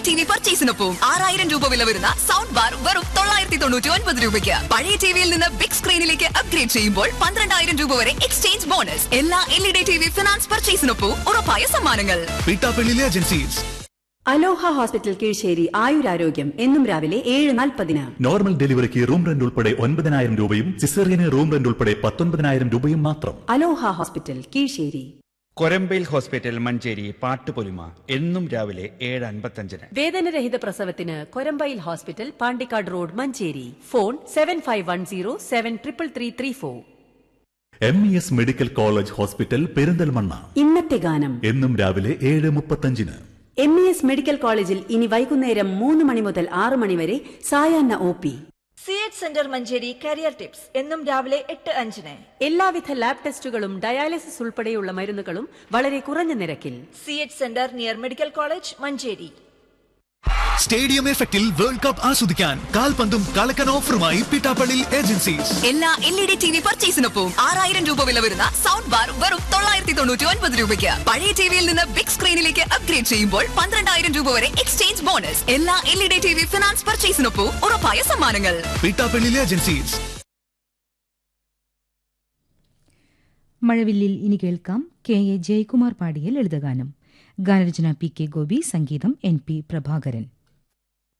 TV പർച്ചേസിനൊപ്പം 6000 രൂപ വില വരുന്ന സൗണ്ട് ബാർ വെറും 999 രൂപയ്ക്ക്. പഴയ ടിവിയിൽ നിന്ന് ബിഗ് സ്ക്രീനിലേക്ക് അപ്ഗ്രേഡ് ചെയ്യുമ്പോൾ 12000 രൂപ വരെ എക്സ്ചേഞ്ച് ബോണസ്. എല്ലാ LED TV ഫിനാൻസ് പർച്ചേസിനൊപ്പം ഉറപ്പായ സമ്മാനങ്ങൾ. പീട്ടാപ്പള്ളി ഏജൻസീസ്. അലോഹ ഹോസ്പിറ്റൽ കീഴ്ശ്ശേരി ആയുരാരോഗ്യം എന്നും രാവിലെ 7:40. നോർമൽ ഡെലിവറിക്ക് റൂം റെന്റ് ഉൾപ്പെടെ 9000 രൂപയും സിസേറിയന് റൂം റെന്റ് ഉൾപ്പെടെ 19000 രൂപയും മാത്രം. അലോഹ ഹോസ്പിറ്റൽ കീഴ്ശ്ശേരി. കൊരമ്പയിൽ ഹോസ്പിറ്റൽ മഞ്ചേരി പാട്ടുപൊലിമ എന്നും രാവിലെ 7:55. വേദനരഹിത പ്രസവത്തിന് Korambayil hospital Pandikkad road Manjeri. Phone 7510733334. MES medical college hospital Perinthalmanna. ഇന്നത്തെ ഗാനം എന്നും രാവിലെ 7:35. MES മെഡിക്കൽ കോളേജിൽ ഇനി വൈകുന്നേരം 3 മണി മുതൽ 6 മണി വരെ സായാഹ്ന OP. CH centre Manjeri career tips എന്നും രാവിലെ 8:05. എല്ലാവിധ ലാബ് ടെസ്റ്റുകളും ഡയാലിസിസ് ഉൾപ്പെടെയുള്ള മരുന്നുകളും വളരെ കുറഞ്ഞ നിരക്കിൽ. CH centre near medical college Manjeri. Stadium എഫക്റ്റിൽ വേൾഡ് കപ്പ് ആസ്വദിക്കാൻ കാൽപന്തും കളക്കൻ ഓഫറുമായി പീട്ടാപ്പള്ളി ഏജൻസീസ്. എല്ലാ LED TV പർച്ചേസിനൊപ്പം 6000 രൂപ വില വരുന്ന സൗണ്ട് ബാർ വെറും 999 രൂപയ്ക്ക്. പഴയ ടിവിയിൽ നിന്ന് ബിഗ് സ്ക്രീനിലേക്ക് അപ്ഗ്രേഡ് ചെയ്യുമ്പോൾ 12000 രൂപ വരെ എക്സ്ചേഞ്ച് ബോണസ്. എല്ലാ LED TV ഫിനാൻസ് പർച്ചേസിനൊപ്പം ഉറപ്പായ സമ്മാനങ്ങൾ. പീട്ടാപ്പള്ളി ഏജൻസീസ്. മഴവില്ലിൽ ഇനി കേൾക്കാം KA ജയകുമാർ പാടിയ ലളിതഗാനം. ഗാനരചന PK ഗോപി, സംഗീതം NP പ്രഭാകരൻ.